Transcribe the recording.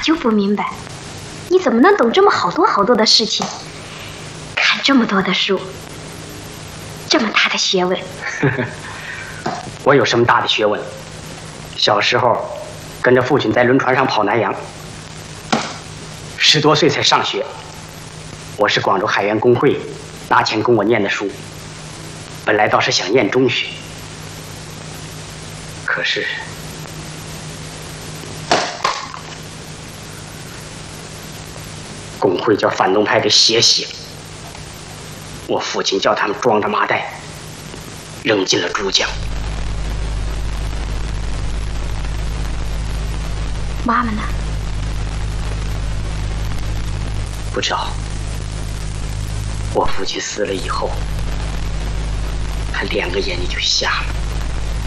就不明白，你怎么能懂这么好多的事情，看这么多的书，这么大的学问。 我有什么大的学问？小时候跟着父亲在轮船上跑南洋，10多岁才上学。我是广州海员工会拿钱供我念的书，本来倒是想念中学，可是工会叫反动派给血洗了，我父亲叫他们装着麻袋扔进了珠江。 妈妈呢？ 不知道。我父亲死了以后，他2个眼睛就瞎了。